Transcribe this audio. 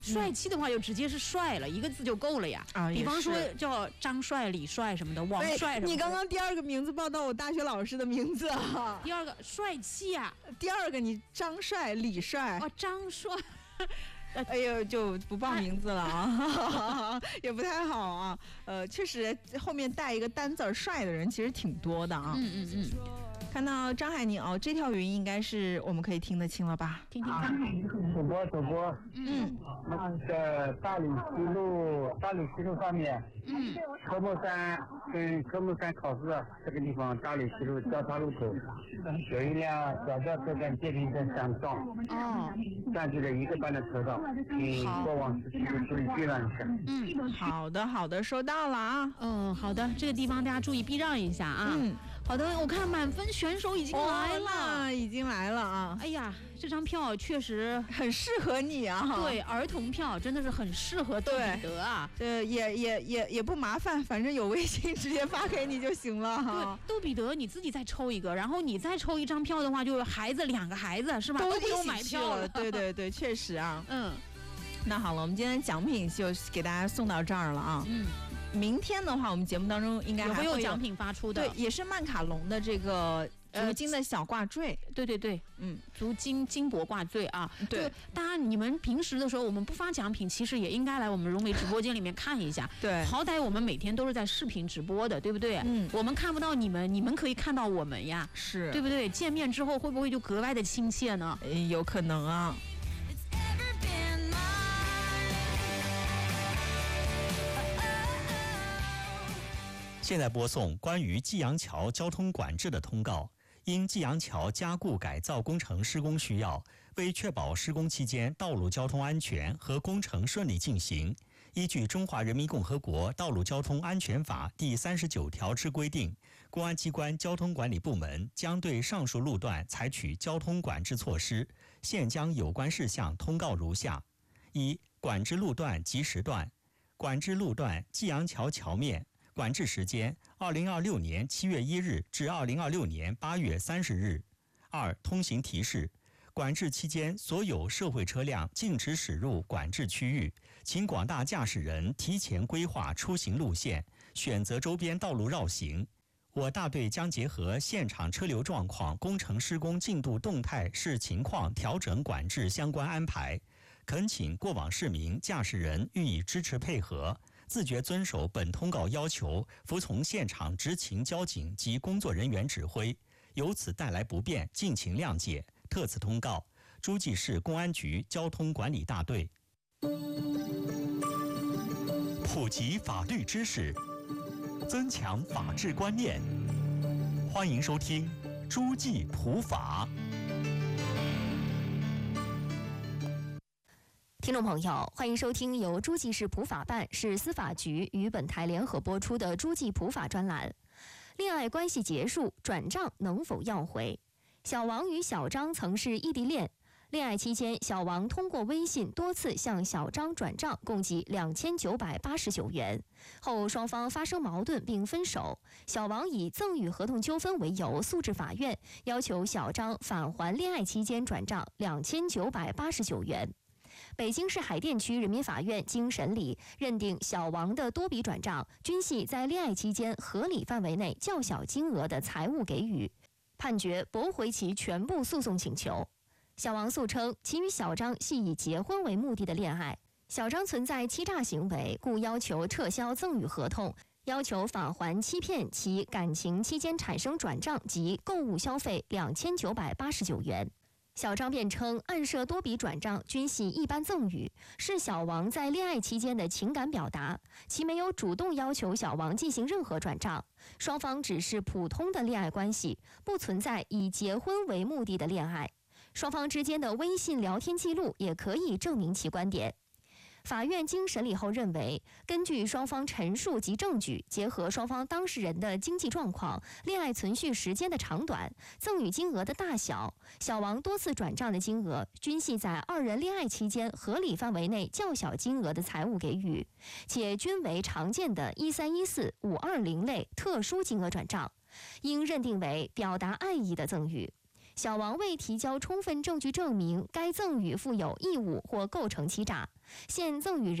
帅气的话就直接是帅了，一个字就够了呀。比方说叫张帅、李帅什么的，王帅什么的。 你刚刚第二个名字报到我大学老师的名字啊。 第二个帅气啊。 第二个你张帅、李帅。 哦，张帅。 哎呦，就不报名字了啊，也不太好啊。确实后面带一个单字帅的人其实挺多的啊。看到张海宁哦，这条语音应该是我们可以听得清了吧？ 听听看。 主播。那个大理西路上面，科目三跟科目三考试这个地方，大理西路交叉路口有一辆小轿车跟电瓶车相撞，占据了1个半的车道，请过往时期注意避让一下。 好的，收到了啊。 好的，这个地方大家注意避让一下啊。好的，我看满分选手已经来了， 已经来了啊！ 哎呀，这张票确实很适合你啊！ 对，儿童票真的是很适合窦彼得啊！ 也不麻烦，反正有微信直接发给你就行了哈。 对，窦彼得你自己再抽一个，然后你再抽一张票的话，就是2个孩子是吧？都不用买票了。 对，确实啊。那好了，我们今天奖品就给大家送到这儿了啊。明天的话，我们节目当中应该还会有奖品发出的， 对，也是曼卡龙的这个足金的小挂坠， 对，足金金箔挂坠啊。 对， 当然你们平时的时候我们不发奖品，其实也应该来我们融媒直播间里面看一下。 对， 好歹我们每天都是在视频直播的，对不对？我们看不到你们，你们可以看到我们呀， 是对不对？见面之后会不会就格外的亲切呢？ 有可能啊。 现在播送关于济阳桥交通管制的通告。因济阳桥加固改造工程施工需要，为确保施工期间道路交通安全和工程顺利进行，依据《中华人民共和国道路交通安全法》第39条之规定，公安机关交通管理部门将对上述路段采取交通管制措施。现将有关事项通告如下：一、管制路段及时段。管制路段济阳桥桥面，管制时间2026年7月1日至2026年8月30日。2、通行提示。管制期间，所有社会车辆禁止驶入管制区域，请广大驾驶人提前规划出行路线，选择周边道路绕行。我大队将结合现场车流状况、工程施工进度动态视情况调整管制相关安排，恳请过往市民、驾驶人予以支持配合，自觉遵守本通告要求，服从现场执勤交警及工作人员指挥，由此带来不便，敬请谅解。特此通告，诸暨市公安局交通管理大队。普及法律知识，增强法治观念。欢迎收听诸暨普法。 听众朋友，欢迎收听由诸暨市普法办市司法局与本台联合播出的诸暨普法专栏。恋爱关系结束，转账能否要回？小王与小张曾是异地恋，恋爱期间，小王通过微信多次向小张转账，共计2989元。后双方发生矛盾并分手，小王以赠与合同纠纷为由诉至法院，要求小张返还恋爱期间转账2989元。北京市海淀区人民法院经审理，认定小王的多笔转账均系在恋爱期间合理范围内较小金额的财物给予，判决驳回其全部诉讼请求。小王诉称，其与小张系以结婚为目的的恋爱，小张存在欺诈行为，故要求撤销赠与合同，要求返还欺骗其感情期间产生转账及购物消费2989元。小张辩称，案涉多笔转账均系一般赠与，是小王在恋爱期间的情感表达，其没有主动要求小王进行任何转账，双方只是普通的恋爱关系，不存在以结婚为目的的恋爱。双方之间的微信聊天记录也可以证明其观点。法院经审理后认为，根据双方陈述及证据，结合双方当事人的经济状况、恋爱存续时间的长短、赠与金额的大小，小王多次转账的金额均系在二人恋爱期间合理范围内较小金额的财物给予，且均为常见的1314、520类特殊金额转账，应认定为表达爱意的赠与。小王未提交充分证据证明该赠与负有义务或构成欺诈， 现赠与人